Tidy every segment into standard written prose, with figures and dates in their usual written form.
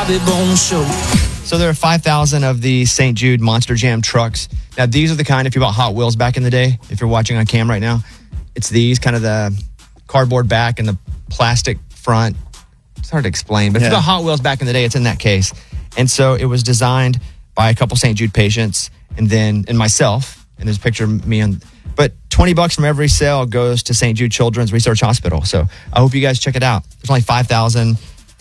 Bobby Bones Show. So there are 5,000 of the St. Jude Monster Jam trucks. Now, these are the kind, if you bought Hot Wheels back in the day, if you're watching on cam right now, it's these, kind of the cardboard back and the plastic front. It's hard to explain, but if you bought Hot Wheels back in the day, it's in that case. And so it was designed by a couple St. Jude patients and myself, and there's a picture of me on. But $20 from every sale goes to St. Jude Children's Research Hospital. So I hope you guys check it out. There's only 5,000,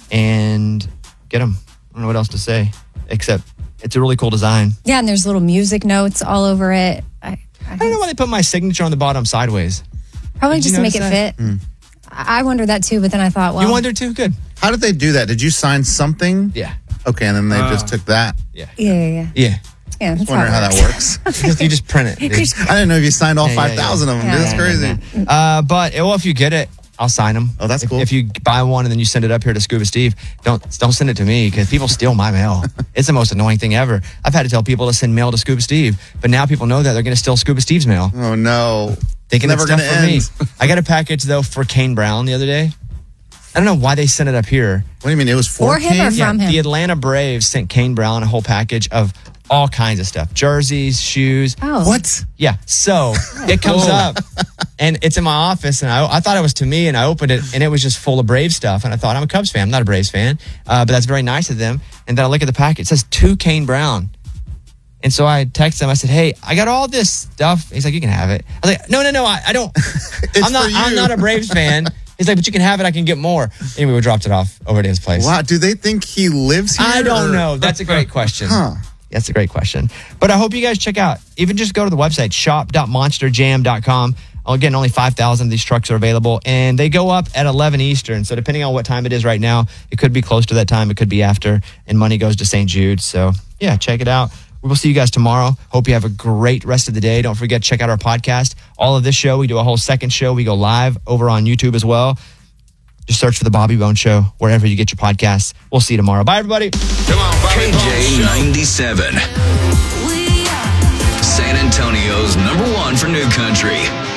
and get them. I don't know what else to say, except it's a really cool design. Yeah, and there's little music notes all over it. I don't know why they put my signature on the bottom sideways. Probably just to make it fit. I wondered that too, but then I thought, well. You wondered too? Good. How did they do that? Did you sign something? Yeah. Okay, and then they just took that. Yeah. Yeah. Yeah. That's Wondering how that works. You just print it. Dude. I didn't know if you signed all 5,000 of them. That's crazy. But if you get it, I'll sign them. Oh, that's cool. If you buy one and then you send it up here to Scuba Steve, don't send it to me because people steal my mail. It's the most annoying thing ever. I've had to tell people to send mail to Scuba Steve, but now people know that they're going to steal Scuba Steve's mail. Oh, no. Thinking It's it's never stuff gonna for me. end. I got a package, though, for Kane Brown the other day. I don't know why they sent it up here. What do you mean? It was For him or from him? The Atlanta Braves sent Kane Brown a whole package of all kinds of stuff. Jerseys, shoes. Oh. What? Yeah. So it comes up and it's in my office and I thought it was to me and I opened it and it was just full of Braves stuff. And I thought, I'm a Cubs fan. I'm not a Braves fan. But that's very nice of them. And then I look at the packet. It says to Kane Brown. And so I texted him. I said, hey, I got all this stuff. He's like, you can have it. I was like, no, I don't. I'm not a Braves fan. He's like, but you can have it. I can get more. Anyway, we dropped it off over to his place. Wow. Do they think he lives here? I don't know. That's a great question. That's a great question. But I hope you guys check out. Even just go to the website, shop.monsterjam.com. Again, only 5,000 of these trucks are available. And they go up at 11 Eastern. So depending on what time it is right now, it could be close to that time. It could be after. And money goes to St. Jude. So, yeah, check it out. We will see you guys tomorrow. Hope you have a great rest of the day. Don't forget to check out our podcast. All of this show, we do a whole second show. We go live over on YouTube as well. Just search for The Bobby Bones Show wherever you get your podcasts. We'll see you tomorrow. Bye, everybody. Come on, Bobby Bones Show. KJ97. San Antonio's #1 for New Country.